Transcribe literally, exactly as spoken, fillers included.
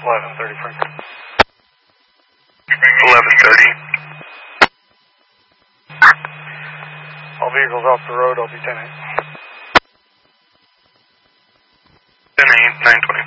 eleven thirty, Frank. eleven thirty. All vehicles off the road, I'll be ten eight. ten eight, nine twenty.